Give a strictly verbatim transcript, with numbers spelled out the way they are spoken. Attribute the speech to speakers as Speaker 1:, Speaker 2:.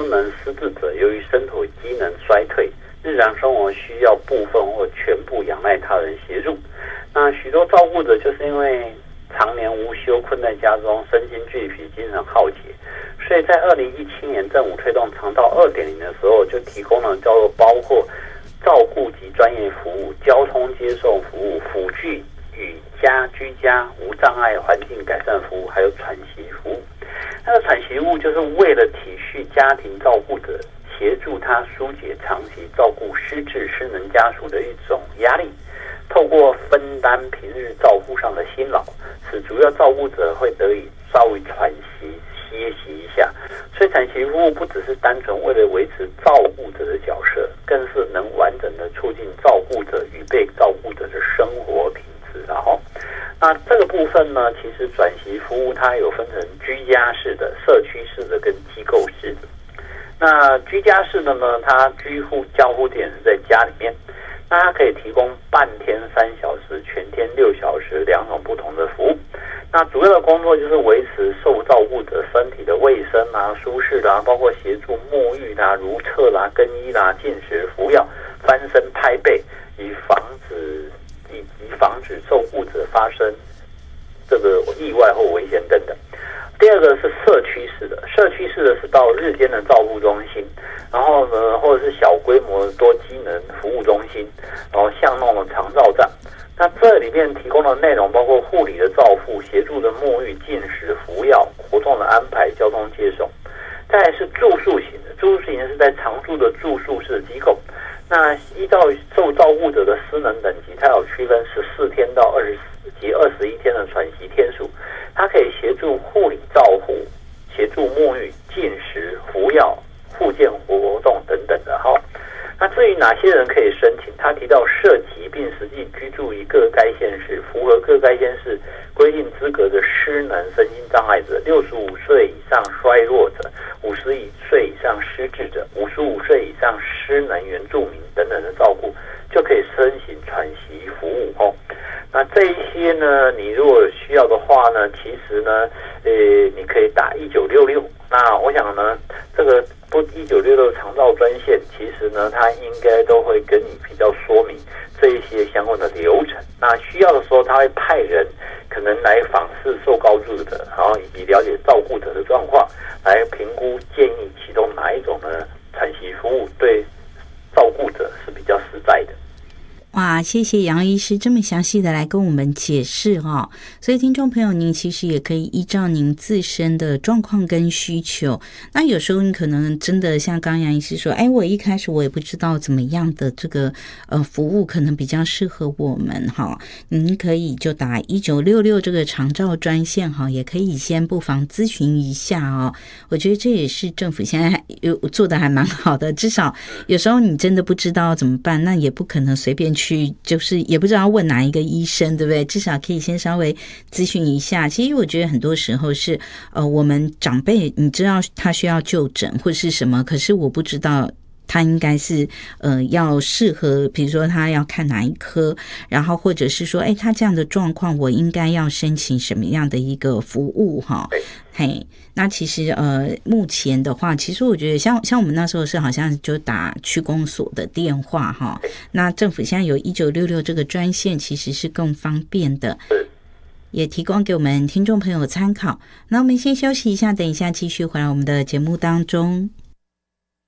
Speaker 1: 能失智者，由于身体机能衰退，日常生活需要部分或全部仰赖他人协助。那许多照顾者就是因为常年无休，困在家中，身心俱疲，精神耗竭，所以在二零一七年政府推动长照 二点零 的时候，就提供了叫做包括照顾及专业服务、交通接送服务、辅具与家居家无障碍环境改善服务，还有喘息服务。那个喘息服务就是为了体恤家庭照顾者，协助他疏解长期照顾失智失能家属的一种压力，透过分担平日照顾上的辛劳，使主要照顾者会得以稍微喘息歇息一下。所以喘息服务不只是单纯为了维持照顾者的角色，更是能完整的促进照顾者与被照顾者的生活品质。然后那这个部分呢，其实转息服务它有分成居家式的、社区式的跟机构式的。那居家式的呢，它居户交互点是在家里面，那它可以提供半天三小时、全天六小时两种不同的服务。那主要的工作就是维持受照顾者身体的卫生啊、舒适啦、啊，包括协助沐浴啦、如厕啦、更衣啦、进食、服药、翻身、拍背，以防止以及防止受顾者发生这个意外或危险等等。第二个是社区式的，社区式的是到日间的照顾中心，然后呢，或者是小规模的多机能服务中心，然后巷弄的长照站。那这里面提供的内容包括护理的照护、协助的沐浴、进食、服药、活动的安排、交通接送。再来是住宿型的，住宿型是在常住的住宿式机构。那依照受照顾者的失能等级，它有区分十四天到二十及二十一天的喘息天数，它可以协助护理照护、协助沐浴、进食、服药、复健活动等等的哈。那至于哪些人可以申请，他提到涉疾并实际居住于各该县市，符合各该县市规定资格的失能身心障碍者、六十五岁以上衰弱者、五十岁以上失智者、五十五岁以上失能原住民等等的照顾，就可以申请喘息服务哦。那这一些呢，你如果需要的话呢，其实呢，呃，你可以打一九六六。那我想呢，这个不一九六六长照专线，其实呢，它应该都会跟你比较说明这一些相关的流程。那需要的时候，他会派人可能来访视受告诉者，然后以及了解照顾者的状况，来评估建议其中哪一种呢喘息服务对照顾者是比较实在的。
Speaker 2: 哇，谢谢杨医师这么详细的来跟我们解释哦。所以听众朋友，您其实也可以依照您自身的状况跟需求，那有时候你可能真的像刚刚杨医师说，哎，我一开始我也不知道怎么样的这个呃服务可能比较适合我们哈，您可以就打一九六六这个长照专线哈，也可以先不妨咨询一下哦。我觉得这也是政府现在有做的还蛮好的，至少有时候你真的不知道怎么办，那也不可能随便去，就是也不知道问哪一个医生，对不对？至少可以先稍微咨询一下。其实我觉得很多时候是呃，我们长辈你知道他需要就诊或是什么，可是我不知道他应该是呃要适合，比如说他要看哪一科，然后或者是说，哎，他这样的状况，我应该要申请什么样的一个服务哈？嘿，那其实呃，目前的话，其实我觉得像像我们那时候是好像就打区公所的电话哈，那政府现在有一九六六这个专线，其实是更方便的，也提供给我们听众朋友参考。那我们先休息一下，等一下继续回来我们的节目当中。